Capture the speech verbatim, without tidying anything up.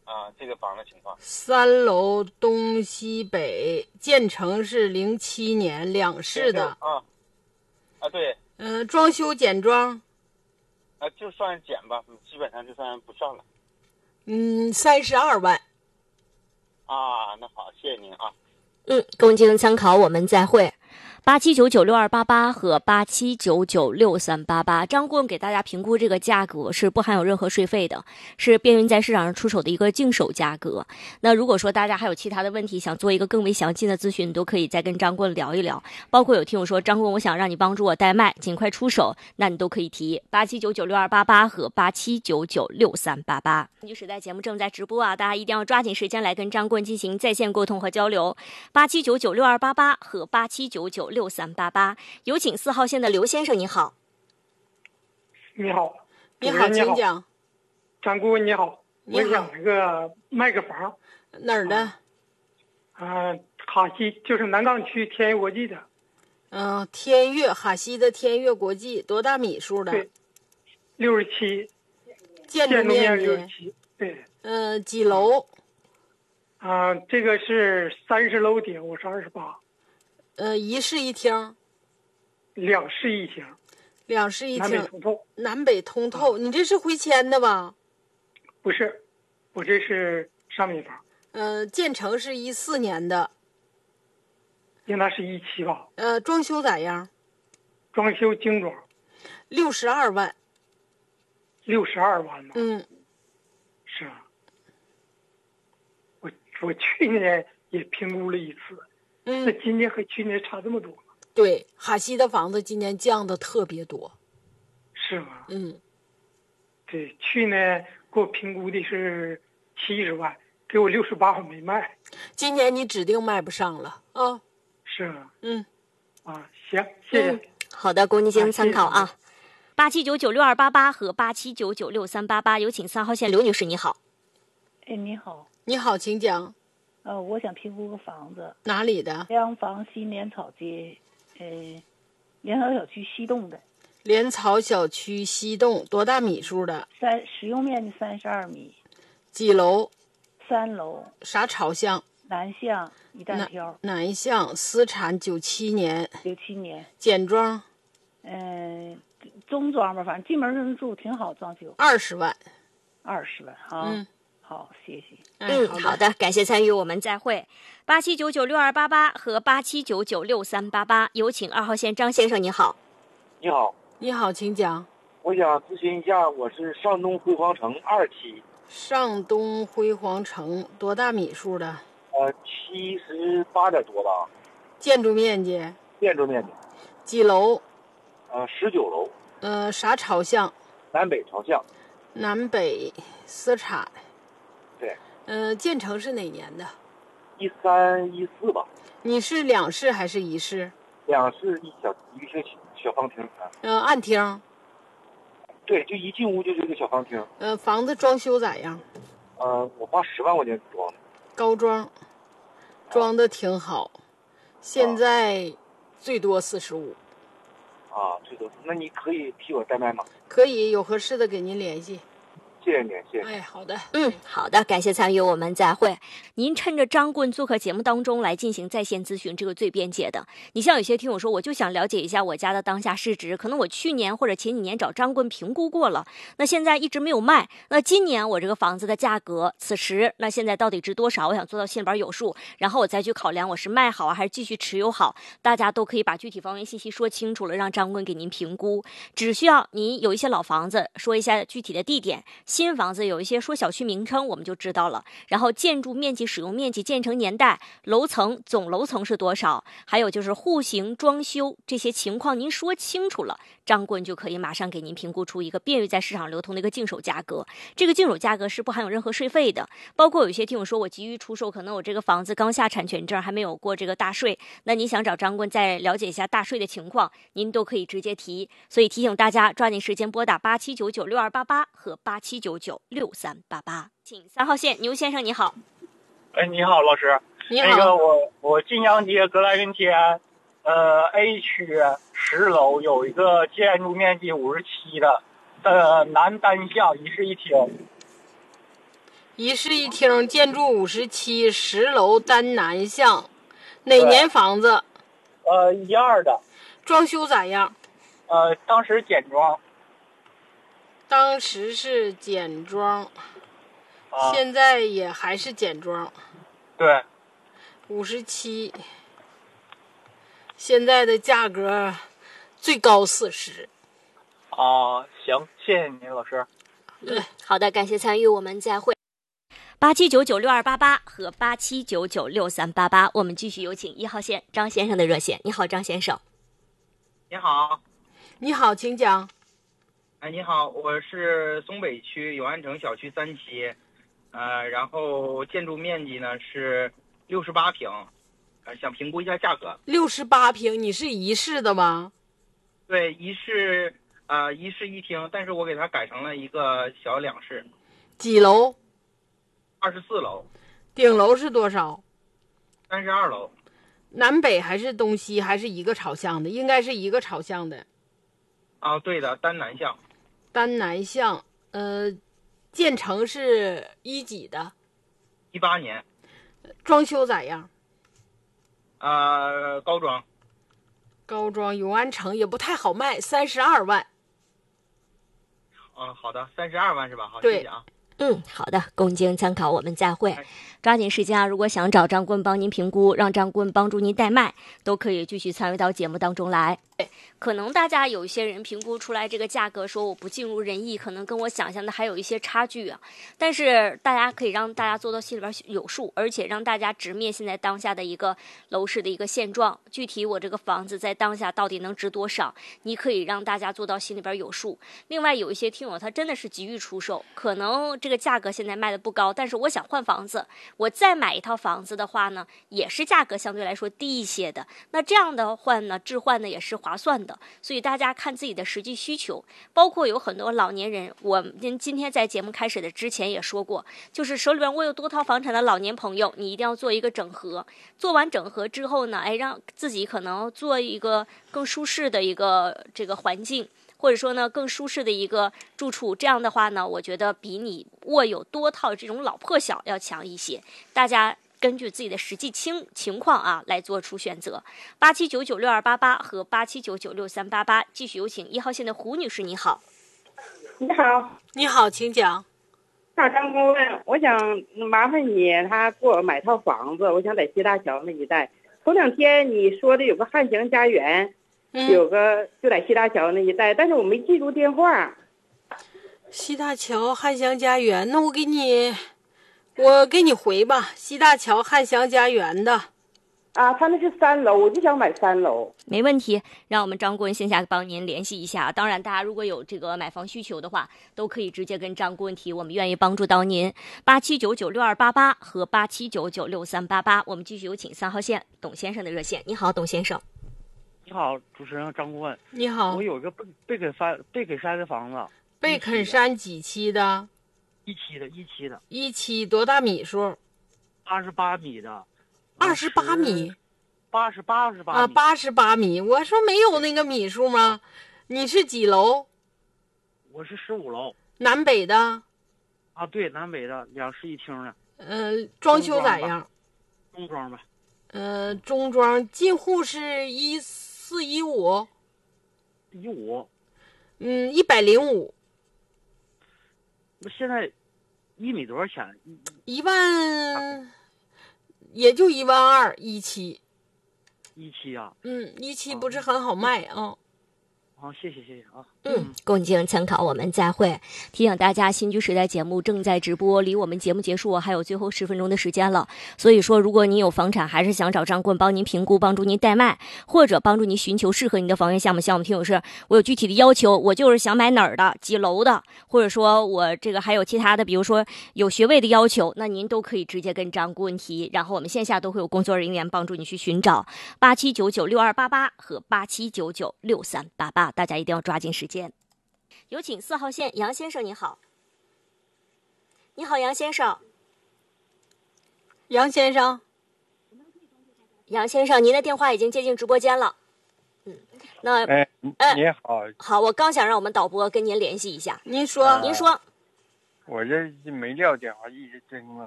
啊，这个房子情况。 三楼东西北，建成是零七年，两室的。 啊啊，对。 嗯、呃，装修简装。 啊，就算减吧，基本上就算不算了。 嗯，三十二万。 啊，那好，谢谢您啊。 嗯，供进行参考，我们再会。八七九九六二八八和八七九九六三八八，张顾问给大家评估这个价格是不含有任何税费的，是便于在市场上出手的一个净手价格。那如果说大家还有其他的问题，想做一个更为详尽的咨询，都可以再跟张顾问聊一聊。包括有听友说，张顾问，我想让你帮助我代卖，尽快出手，那你都可以提八七九九六二八八和八七九九六三八八。根据时代节目正在直播啊，大家一定要抓紧时间来跟张顾问进行在线沟通和交流。八七九九六二八八和八七九九六三八八，有请四号线的刘先生，你好。 你好， 你好，请讲。 张顾问你好，我想那个卖个房。 哪儿的？ 啊、呃，哈西，就是南岗区天悦国际的。 嗯、呃，天悦哈西的天悦国际，多大米数的？ 对，六十七。 建筑面积六十七。对。 嗯、呃，几楼？ 啊、呃，这个是三十楼顶，我是二十八。 呃，一室一厅， 两室一厅， 两室一厅， 南北通透。 南北通透，你这是回迁的吧？ 不是，我这是商品房。 呃，建成是一四年的， 应该是一七吧。 呃，装修咋样？ 装修精装。 六十二万。 六十二万吗？ 嗯， 是啊。我我去年也评估了一次。 嗯， 那今年和去年差这么多吗？ 对，哈西的房子今年降的特别多。 是吗？ 嗯， 对，去年给我评估的是七十万，给我六十八，我没卖。 今年你指定卖不上了啊。 是吗？ 嗯， 啊，行，谢谢。 嗯、好的，供您进行参考啊。八七九九六二八八和八七九九六三八八，有请三号线刘女士，你好。 哎，你好。 你好，请讲。 呃，我想评估个房子。 哪里的？ 两房西莲草街，呃，莲草小区西栋的。 莲草小区西栋，多大米数的？ 三使用面积三十二米。 几楼？ 三楼。 啥朝向？ 南向，一单挑。 南向，私产，九七年。 九七年。 简装？ 嗯、呃，中装吧，反正进门就能住，挺好装修。 二十万。 二十万，好。 嗯。 好，谢谢。 嗯，好的，感谢参与，我们再会。八七九九六二八八和八七九九六三八八，有请二号线张先生，你好。 你好。 你好，请讲。 我想咨询一下，我是上东辉煌城二期。 上东辉煌城多大米数的？ 呃，七十八点多吧。 建筑面积？ 建筑面积。 几楼？ 呃，十九楼。 呃，啥朝向？ 南北朝向。 南北私产。 对。 呃，建成是哪年的？ 一三一四吧。 你是两室还是一室？ 两室一小一个小小方厅啊。 呃，暗厅。 对，就一进屋就是一个小方厅。 呃，房子装修咋样？ 呃，我花十万块钱装的。 高装，装的挺好。啊、现在最多四十五。 啊，最多。那你可以替我代卖吗？ 可以，有合适的给您联系。 谢谢您，谢谢。 哎，好的， 嗯，好的，感谢参与，我们再会。您趁着张棍做客节目当中来进行在线咨询，这个最便捷的。你像有些听友说，我就想了解一下我家的当下市值，可能我去年或者前几年找张棍评估过了，那现在一直没有卖，那今年我这个房子的价格，此时那现在到底值多少？我想做到心里边有数，然后我再去考量我是卖好啊，还是继续持有好。大家都可以把具体房源信息说清楚了，让张棍给您评估。只需要你有一些老房子，说一下具体的地点。新房子有一些说小区名称，我们就知道了。然后建筑面积、使用面积、建成年代、楼层总楼层是多少，还有就是户型、装修这些情况，您说清楚了，张棍就可以马上给您评估出一个便于在市场流通的一个净手价格。这个净手价格是不含有任何税费的。包括有些听友说我急于出售，可能我这个房子刚下产权证，还没有过这个大税，那您想找张棍再了解一下大税的情况，您都可以直接提。所以提醒大家抓紧时间拨打八七九九六二八八和八七九九六三八八，请三号线牛先生你好。 哎，你好，老师。 你好。 那个我我晋阳街格莱根街，呃 A 区十楼有一个建筑面积五十七的，呃南单向一室一厅。 一室一厅，建筑五十七，十楼单南向，哪年房子？ 呃，一二的。 装修咋样？ 呃，当时简装。 当时是简装， 啊、 现在也还是简装。 对。 五十七，现在的价格最高四十。 哦、行，谢谢您，老师。 对， 好的，感谢参与，我们再会。八七九九六二八八和八七九九六三八八，我们继续有请一号线张先生的热线。你好，张先生。 你好。 你好，请讲。 哎，你好，我是松北区永安城小区三期，呃，然后建筑面积呢是六十八平，呃，想评估一下价格。 六十八平，你是一室的吗？ 对，一室呃一室一厅，但是我给它改成了一个小两室。 几楼？ 二十四楼。 顶楼是多少？ 三十二楼。 南北还是东西还是一个朝向的？应该是一个朝向的。 啊，对的，单南向。 单南向，呃，建成是一几的？ 一八年。 装修咋样？ 呃，高装。 高装，永安城也不太好卖，三十二万。 啊，好的，三十二万是吧？好， 对谢谢啊。 嗯，好的，供经参考，我们再会。抓紧时间啊！如果想找张顾问帮您评估，让张顾问帮助您代卖，都可以继续参与到节目当中来。可能大家有一些人评估出来这个价格，说我不尽如人意，可能跟我想象的还有一些差距啊。但是大家可以让大家做到心里边有数，而且让大家直面现在当下的一个楼市的一个现状。具体我这个房子在当下到底能值多少，你可以让大家做到心里边有数。另外有一些听友他真的是急于出售，可能这个价格现在卖的不高，但是我想换房子，我再买一套房子的话呢，也是价格相对来说低一些的。那这样的换呢，置换呢也是划算的。所以大家看自己的实际需求，包括有很多老年人，我们今天在节目开始的之前也说过，就是手里边握有多套房产的老年朋友，你一定要做一个整合。做完整合之后呢，哎，让自己可能做一个更舒适的一个这个环境。或者说呢，更舒适的一个住处，这样的话呢，我觉得比你握有多套这种老破小要强一些。大家根据自己的实际情情况啊，来做出选择。八七九九六二八八和八七九九六三八八，继续有请一号线的胡女士，你好。 你好。 你好，请讲。 大张顾问，我想麻烦你，他给我买套房子，我想在西大桥那一带。头两天你说的有个汉翔家园。 嗯、 有个就在西大桥那一带，但是我没记住电话。 西大桥汉翔家园，那我给你，我给你回吧。西大桥汉翔家园的， 啊，他那是三楼，我就想买三楼。 没问题，让我们张顾问线下帮您联系一下。当然，大家如果有这个买房需求的话，都可以直接跟张顾问提，我们愿意帮助到您。八七九九六二八八和八七九九六三八八，我们继续有请三号线董先生的热线。你好，董先生。 你好，主持人张顾问。 你好， 我有一个贝贝肯山贝肯山的房子。 贝肯山几期的？ 一期的，一期的。 一期多大米数？ 八十八米的。 二十八米。 八十八十八啊，八十八米。我说没有那个米数吗？你是几楼？ 我是十五楼。 南北的？ 啊，对，南北的，两室一厅的。 呃，装修咋样？ 中装呗。 呃，中装，进户是一四一五， 一五， 嗯，一百零五。 那现在一米多少钱？ 一万，也就一万二，一期。 一期啊？ 嗯，一期不是很好卖啊。 好，谢谢谢谢啊。 嗯，供经参考，我们再会。提醒大家，新居时代节目正在直播，离我们节目结束还有最后十分钟的时间了。所以说，如果您有房产，还是想找张顾问帮您评估，帮助您代卖，或者帮助您寻求适合您的房源项目，像我们听友是，我有具体的要求，我就是想买哪儿的，几楼的，或者说我这个还有其他的，比如说有学位的要求，那您都可以直接跟张顾问提，然后我们线下都会有工作人员帮助你去寻找。八七九九六二八八和八七九九六三八八。大家一定要抓紧时间。有请四号线杨先生，你好。你好，杨先生。 杨先生， 杨先生，您的电话已经接进直播间了。嗯，那哎， 哎， 你好。 好，我刚想让我们导播跟您联系一下。 您说， 您说。 我这没撂电话，一直听了。